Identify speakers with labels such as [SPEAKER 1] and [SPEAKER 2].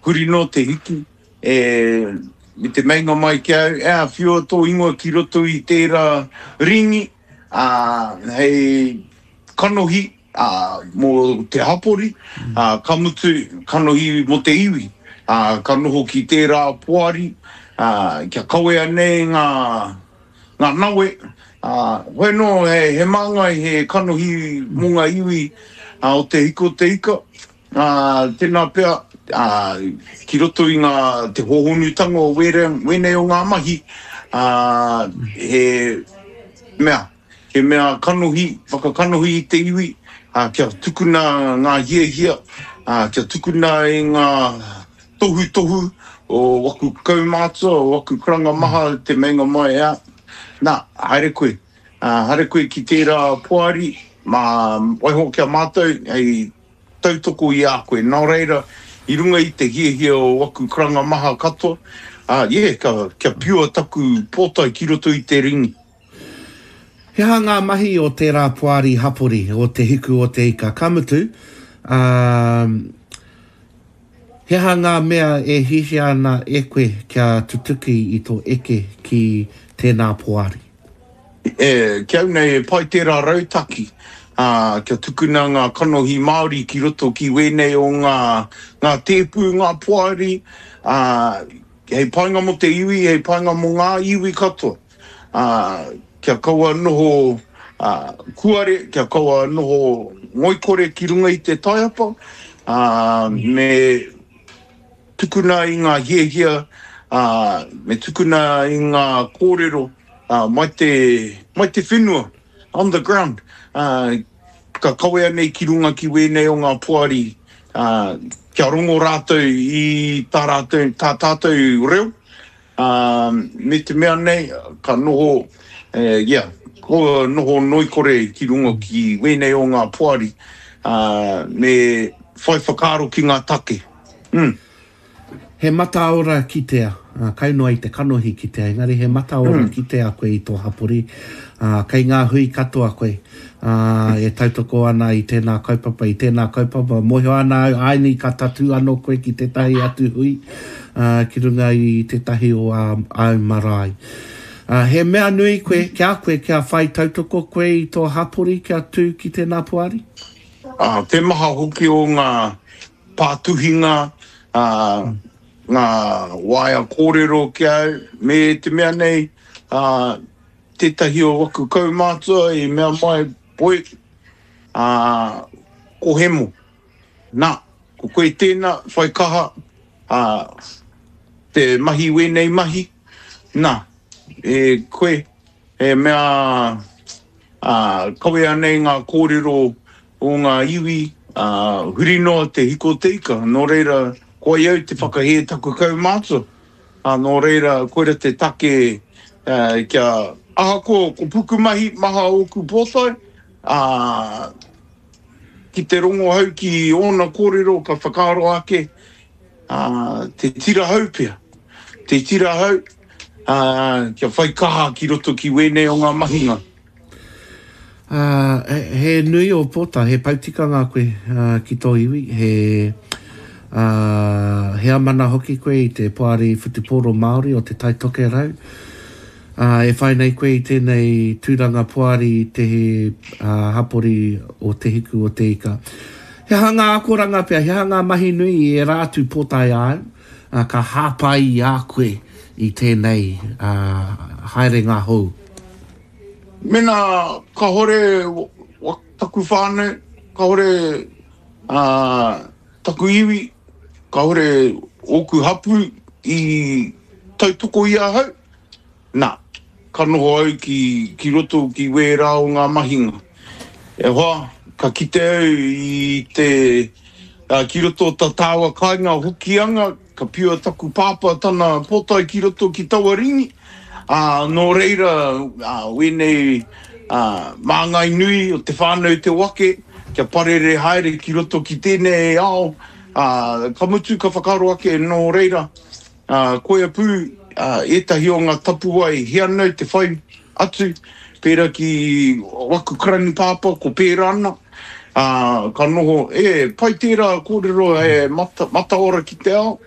[SPEAKER 1] huri no te hiki. Me te mainga mai ki au, whio tō ingoa ki roto i tērā ringi, hei kanohi, mo te hapori, kamutu kanohi mo te iwi, kanoho ki tērā poari, kia kawea nei ngā nawe, hoi no he māngai he kanohi mo ngā iwi o te hiko te ika, tēnā pea, ki roto i te hohonutanga o wenei o ngā mahi, he mea kanohi, whakakanohi i te iwi, kia tukuna ngā hiahia, kia tukuna i ngā tohu o waku kaumātua, o waku karanga maha te mainga mai nā, haere koe ki tērā poari, waiho kia mātou, hei tautoko i a koe, nā reira, I runga I te hiahia o waku karanga maha katoa, kia piua taku pōtai ki roto I te ringi.
[SPEAKER 2] Hea ngā mahi o tērā poari hapori, o te hiku o te ika. Kamutu, hea ngā mea e hihi ana e koe kia tutuki I tō eke ki tēnā poari?
[SPEAKER 1] Kia nei pai tērā rautaki. Kia tukuna ngā kanohi Māori ki roto ki wenei o ngā tēpū, ngā poari, hei painga mo te iwi, hei painga mo ngā iwi katoa. Kia kaua noho kuare, kia kaua noho ngoikore ki runga I te taiapa, me tukuna I ngā hiahia, me tukuna I ngā kōrero, mai te whenua, on the ground. Ka kawea nei ki runga ki wenei o ngā poari, kia rongo rātou I tā tātou reo. Me te mea nei, ka noho, ko noho noikore ki runga ki wenei o ngā poari, me whai whakaro ki ngā take.
[SPEAKER 2] He mataora ki tea, kainoa I te kanohi ki tea, engari he mataora ki tea koe I tō hapori, kei ngā hui katoa koe, e tautoko ana I tēnā kaupapa, moho ana aini ka tatu anō koe ki tētahi atu hui, ki runga I tētahi o au marae. He mea nui koe, kia whai tautoko koe I tō hapori, kia tū ki tēnā poari?
[SPEAKER 1] Te maha hoki o ngā pātuhinga, ngā waia kōrero ki au, me te mea nei, tētahi o waku kaumātua I mea mai poe, ko hemo. Nā, ko koe tēnā, whai kaha, te mahi wenei mahi, nā, koe, he mea, kawea nei ngā kōrero o ngā iwi, huri noa te hiko te ika, nō reira, koe iau te whakahe taku kaumātua, nō reira, koera te take, kia aha ko puku maha o ku pōtai, ki te rongo hau ki ona kōrero ka whakaaro ake, te tira hau pia. Te tira hau, kia whai kaha ki roto ki wenei o ngā mahinga.
[SPEAKER 2] He nui o pōta, he pautikanga koe ki tō iwi, he amana hoki koe I te poari Whutupōro Māori o te taitoke rau. E whai nei koe I tēnei tūranga poari te hapori o te hiku o te ika. He hanga akoranga pia, he hanga mahi nui e rātu pōtai au, ka hāpai a koe I tēnei haere ngā hou.
[SPEAKER 1] Mena, ka hore taku whānau, ka hore taku iwi, ka hore oku hapu I tautoko I a hau. Nā, ka noho au ki roto ki wērā o ngā mahinga. E hoa, ka kite au I te ki roto ta tāua kāinga hokianga, ka piua taku pāpā tana pōtai ki roto ki taua ringi. Nō reira, wenei māngai nui o te whānau te wake, kia parere haere ki roto ki tēnei ao, ka mutu ka whakaro ake nō reira, koe pū, etahi o ngā tapuai, hea nau te whai atu, pēra ki waku karani pāpā, ko pēra ana, ka noho, pai tērā kōrero, mata ora ki te ao.